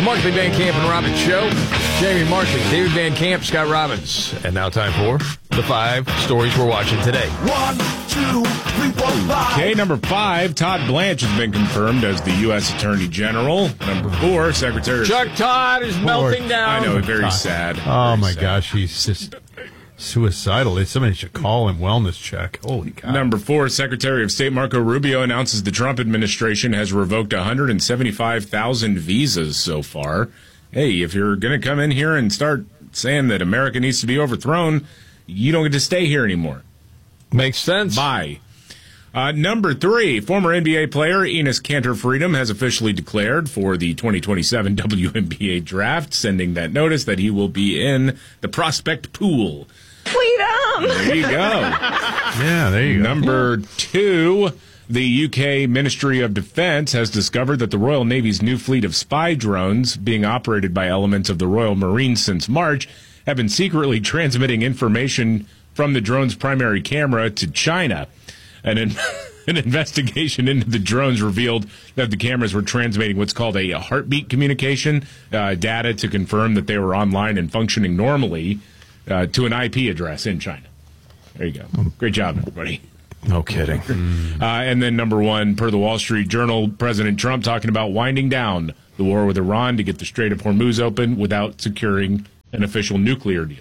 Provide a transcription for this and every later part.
Markley, Van Camp, and Robbins Show. Jamie Markley, David Van Camp, Scott Robbins. And now time for the 5 stories we're watching today. 1, 2, 3, 4, 5. Okay, number 5, Todd Blanche has been confirmed as the U.S. Attorney General. Number 4, Secretary... Chuck Todd is melting down. I know, very sad. Oh, Very my sad. gosh, he's just suicidal. Somebody should call him wellness check. Holy cow. Number 4, Secretary of State Marco Rubio announces the Trump administration has revoked 175,000 visas so far. Hey, if you're going to come in here and start saying that America needs to be overthrown, you don't get to stay here anymore. Makes sense. Bye. Number 3, former NBA player Enes Kanter Freedom has officially declared for the 2027 WNBA draft, sending that notice that he will be in the prospect pool. Freedom! There you go. Yeah, there you go. Number 2, the UK Ministry of Defense has discovered that the Royal Navy's new fleet of spy drones, being operated by elements of the Royal Marines since March, have been secretly transmitting information from the drone's primary camera to China. An investigation into the drones revealed that the cameras were transmitting what's called a heartbeat communication, data to confirm that they were online and functioning normally to an IP address in China. There you go. Great job, everybody. No kidding. And then number 1, per the Wall Street Journal, President Trump talking about winding down the war with Iran to get the Strait of Hormuz open without securing an official nuclear deal.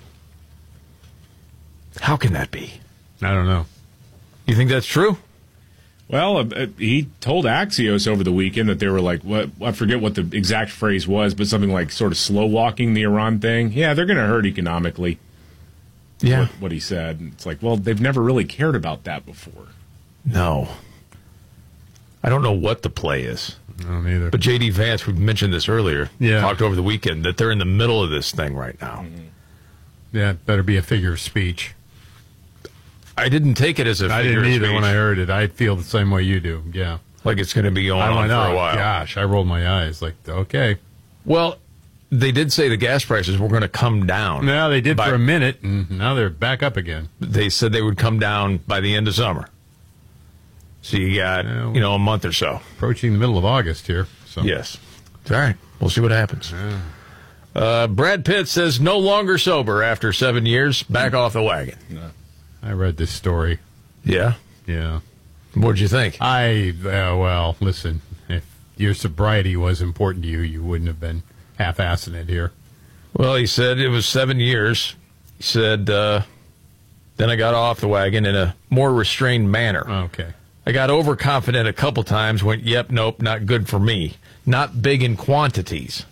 How can that be? I don't know. You think that's true? Well, he told Axios over the weekend that they were like, what, I forget what the exact phrase was, but something like sort of slow walking the Iran thing. Yeah, they're going to hurt economically. Yeah. What he said. It's like, well, they've never really cared about that before. No. I don't know what the play is. I don't either. But J.D. Vance, we mentioned this earlier, Yeah. talked over the weekend, that they're in the middle of this thing right now. Yeah, it better be a figure of speech. I didn't take it as a I figure didn't of either speech. when I heard it. I feel the same way you do. Yeah. Like it's going to be going I on know. for a while. Gosh, I rolled my eyes. Like, okay. Well, they did say the gas prices were going to come down. Now they did By- for a minute, and now they're back up again. They said they would come down by the end of summer. So you got, a month or so. Approaching the middle of August here. So. Yes. All right. We'll see what happens. Brad Pitt says no longer sober after 7 years. Back off the wagon. I read this story. Yeah? Yeah. What'd you think? Well, listen, if your sobriety was important to you, you wouldn't have been half-assing it here. Well, he said it was 7 years. He said, then I got off the wagon in a more restrained manner. Okay. I got overconfident a couple times, went, yep, nope, not good for me. Not big in quantities.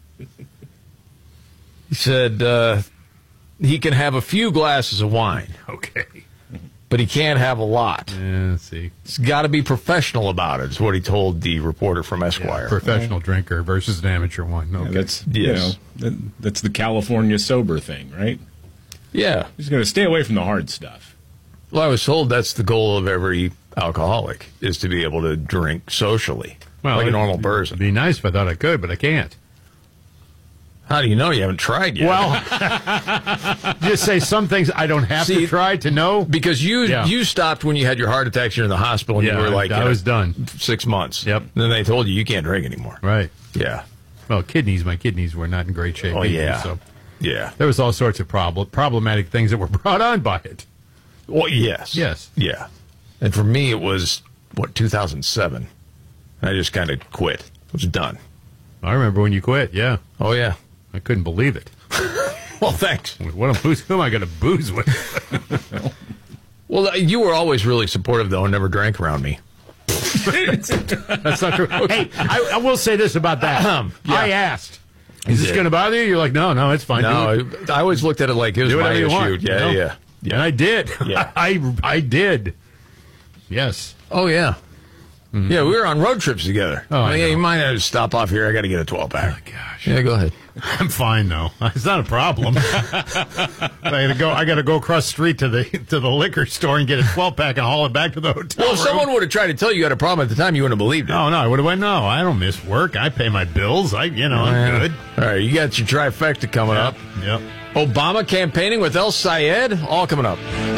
He said he can have a few glasses of wine, Okay. but he can't have a lot. Yeah, let's see. He's got to be professional about it, is what he told the reporter from Esquire. Professional drinker versus an amateur one. Okay. That's Yes. that's the California sober thing, right? Yeah. He's going to stay away from the hard stuff. Well, I was told that's the goal of every alcoholic, is to be able to drink socially, like a normal person. It'd be nice if I thought I could, but I can't. How do you know? You haven't tried yet. Well, just say some things I don't have to try to know. Because you stopped when you had your heart attacks. You're in the hospital, and you were like, I was done. 6 months. Yep. And then they told you can't drink anymore. Right. Yeah. Well, my kidneys were not in great shape. Oh, either, yeah. So Yeah. there was all sorts of problematic things that were brought on by it. Well, yes. Yes. Yeah. And for me, it was, 2007. I just kind of quit. I was done. I remember when you quit. Yeah. Oh, yeah. I couldn't believe it. Well, thanks. Who am I going to booze with? Well, you were always really supportive, though, and never drank around me. That's not true. Hey, I will say this about that. Yeah. I asked, is this going to bother you? You're like, no, it's fine. No, I always looked at it like it was Do my whatever you issue. want, you know? Yeah. And I did. Yeah. I did. Yes. Oh, yeah. Mm-hmm. Yeah, we were on road trips together. Oh, I know. You might have to stop off here. I got to get a 12-pack. Oh, gosh. Yeah, go ahead. I'm fine though. It's not a problem. I got to go across the street to the liquor store and get a 12-pack and haul it back to the hotel. Well, if room. someone would have tried to tell you had a problem at the time, you wouldn't have believed it. No, I would have went. No, I don't miss work. I pay my bills. I'm good. All right, you got your trifecta coming up. Yep. Obama campaigning with El Sayed, all coming up.